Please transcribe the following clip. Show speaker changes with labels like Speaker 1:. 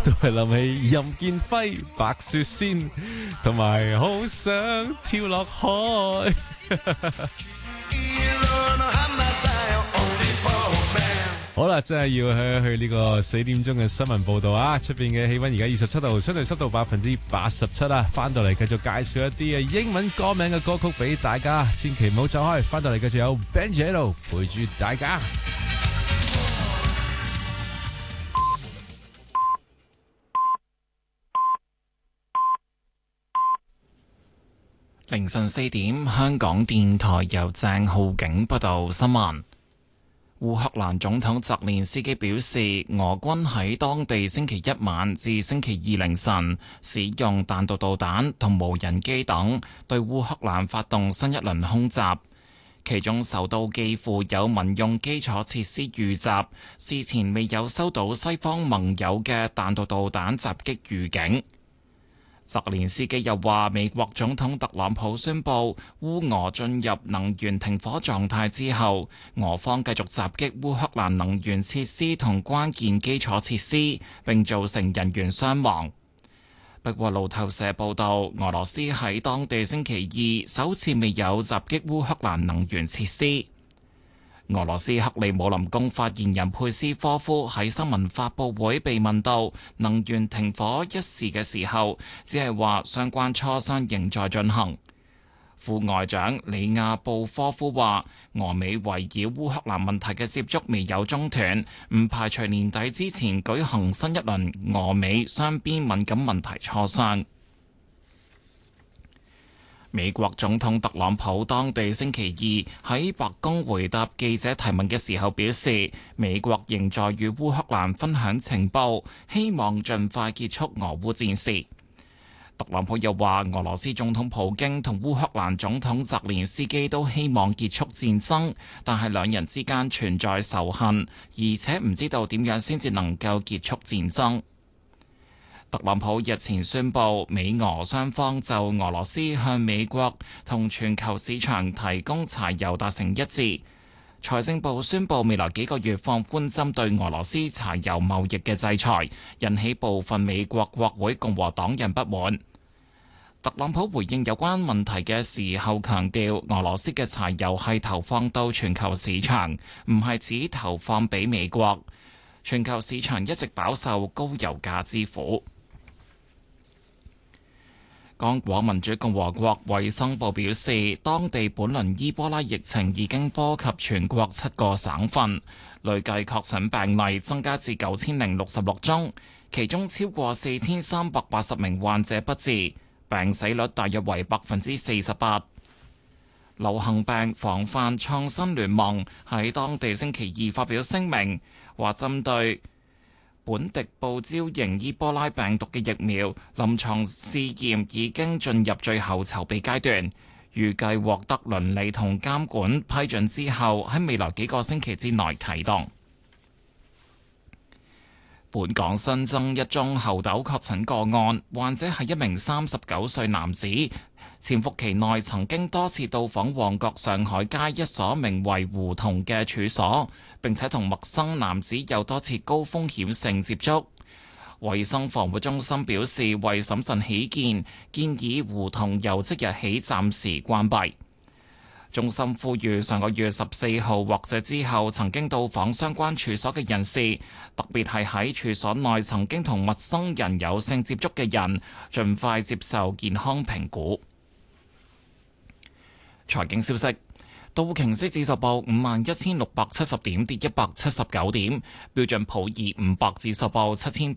Speaker 1: 都係諗起任劍輝、白雪仙，同埋好想跳落海。好啦，真係要去呢個4點鐘嘅新聞報道啊！出邊嘅氣溫而家27度，相對濕度87%啊！翻到嚟繼續介紹一啲英文歌名嘅歌曲俾大家，千祈唔好走開。翻到嚟繼續有 Benji 喺度陪住大家。
Speaker 2: 凌晨4點，香港電台由鄭浩景報道新聞。烏克蘭總統澤連斯基表示，俄軍喺當地星期一晚至星期二凌晨使用彈道導彈同無人機等對烏克蘭發動新一輪空襲，其中首都基輔有民用基礎設施遇襲，事前未有收到西方盟友嘅彈道導彈襲擊預警。澤連斯基又話，美國總統特朗普宣布烏俄進入能源停火狀態之後，俄方繼續襲擊烏克蘭能源設施同關鍵基礎設施，並造成人員傷亡。不過路透社報道，俄羅斯喺當地星期二首次未有襲擊烏克蘭能源設施。俄羅斯克里姆林宮發言人佩斯科夫喺新聞發佈會被問到能源停火一事嘅時候，只係話相關磋商仍在進行。副外長里亞布科夫話，俄美圍繞烏克蘭問題嘅接觸未有中斷，唔排除年底之前舉行新一輪俄美雙邊敏感問題磋商。美國總統特朗普當地星期二喺白宮回答記者提問嘅時候表示，美國仍在與烏克蘭分享情報，希望盡快結束俄烏戰事。特朗普又話，俄羅斯總統普京同烏克蘭總統澤連斯基都希望結束戰爭，但係兩人之間存在仇恨，而且唔知道點樣先至能夠結束戰爭。特朗普日前宣布，美俄雙方就俄羅斯向美國同全球市場提供柴油達成一致。財政部宣布未來幾個月放寬針對俄羅斯柴油貿易嘅制裁，引起部分美國國會共和黨人不滿。特朗普回應有關問題嘅時候強調，俄羅斯嘅柴油係投放到全球市場，唔係只投放俾美國。全球市場一直飽受高油價之苦。剛果民主共和國衛生部表示，當地本輪伊波拉疫情已經波及全國7個省份，累計確診病例增加至9066宗，其中超過4380名患者不治，病死率大約為48%。流行病防範創新聯盟喺當地星期二發表聲明，話針對本迪布招型伊波拉病毒嘅疫苗臨床試驗已經進入最後籌備階段，預計獲得倫理同監管批准之後，喺未來幾個星期之內啟動。本港新增一宗猴痘確診個案，患者係一名39歲男子，潛伏期內曾經多次到訪旺角上海街一所名為胡同嘅處所，並且同陌生男子有多次高風險性接觸。衛生防護中心表示，為審慎起見，建議胡同由即日起暫時關閉。中心呼籲上個月14號或者之後曾經到訪相關處所嘅人士，特別係喺處所內曾經同陌生人有性接觸嘅人，盡快接受健康評估。財經消息，道瓊斯指數報51,670點，跌179點；標準普爾500指數報7800